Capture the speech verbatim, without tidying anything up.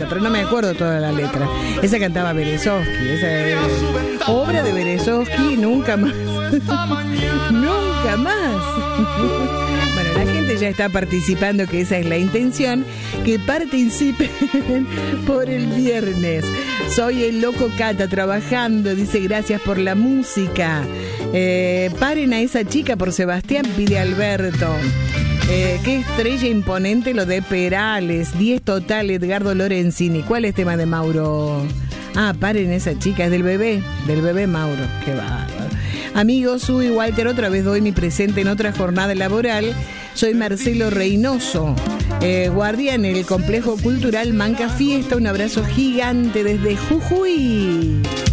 pero no me acuerdo toda la letra. Esa cantaba Berezovsky, esa es obra de Berezovsky, nunca más. Nunca más. Bueno, la gente ya está participando, que esa es la intención, que participen por el viernes. Soy el Loco Cata trabajando, dice gracias por la música. Eh, paren a esa chica por Sebastián, pide Alberto. Eh, qué estrella imponente lo de Perales. diez total, Edgardo Lorenzini. ¿Cuál es tema de Mauro? Ah, paren a esa chica, es del bebé, del bebé Mauro. Qué bárbaro. Amigos, soy Walter, otra vez doy mi presente en otra jornada laboral. Soy Marcelo Reynoso, eh, guardián en el Complejo Cultural Manca Fiesta. Un abrazo gigante desde Jujuy.